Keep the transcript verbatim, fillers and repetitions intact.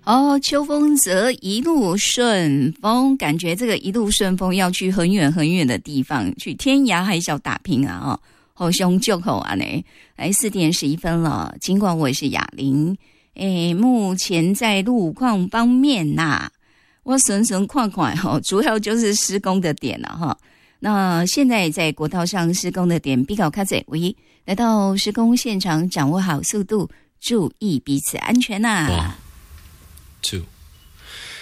哦，秋风则一路顺风，感觉这个一路顺风要去很远很远的地方，去天涯海角打拼啊！哦，好凶就好啊呢！来，四点十一分了，尽管我是哑铃，诶，目前在路况方面呐、啊，我顺顺看看哈，主要就是施工的点了哈。那现在在国道上施工的点比较较侪位，来到施工现场，掌握好速度，注意彼此安全呐、啊。